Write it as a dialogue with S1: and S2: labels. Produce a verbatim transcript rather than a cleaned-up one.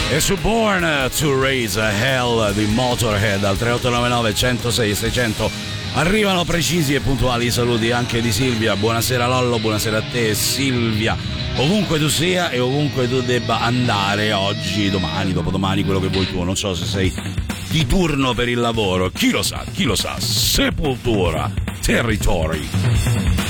S1: E su Born to Raise Hell di Motorhead al tre otto nove nove uno zero sei sei zero zero arrivano precisi e puntuali i saluti anche di Silvia. Buonasera Lollo, buonasera a te Silvia, ovunque tu sia e ovunque tu debba andare oggi, domani, dopodomani, quello che vuoi tu. Non so se sei di turno per il lavoro, chi lo sa, chi lo sa. Sepoltura, Territory.